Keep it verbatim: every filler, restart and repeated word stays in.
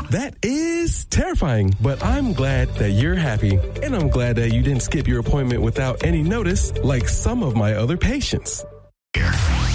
That is terrifying, but I'm glad that you're happy, and I'm glad that you didn't skip your appointment without any notice like some of my other patients.